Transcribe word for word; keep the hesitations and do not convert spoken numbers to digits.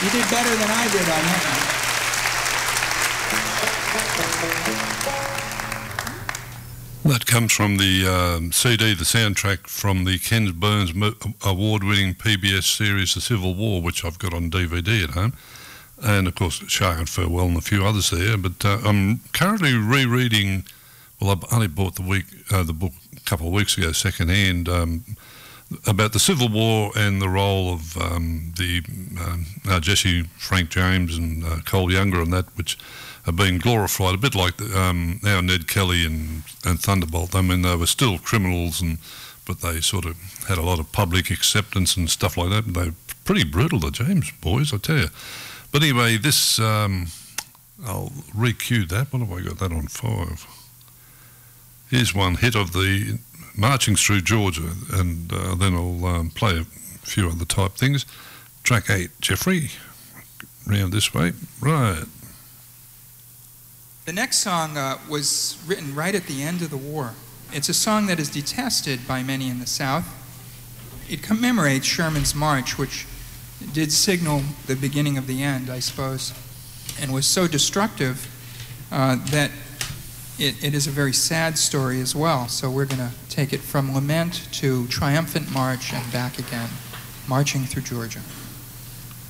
You did better than I did on that one. That comes from the um, C D, the soundtrack from the Ken Burns award-winning P B S series The Civil War, which I've got on D V D at home. And, of course, Shark and Farewell and a few others there. But uh, I'm currently rereading, well, I only bought the week uh, the book a couple of weeks ago, second-hand, um, about the Civil War and the role of um, the um, uh, Jesse Frank James and uh, Cole Younger and that, which are being glorified, a bit like the, um, our Ned Kelly and, and Thunderbolt. I mean, they were still criminals, and but they sort of had a lot of public acceptance and stuff like that. And they were pretty brutal, the James boys, I tell you. But anyway, this, um, I'll re-cue that. What have I got that on five? Here's one hit of the Marching Through Georgia, and uh, then I'll um, play a few other type things. Track eight, Jeffrey, round this way. Right. The next song uh, was written right at the end of the war. It's a song that is detested by many in the South. It commemorates Sherman's march, which did signal the beginning of the end, I suppose, and was so destructive uh, that it, it is a very sad story as well. So we're going to take it from lament to triumphant march and back again, marching through Georgia.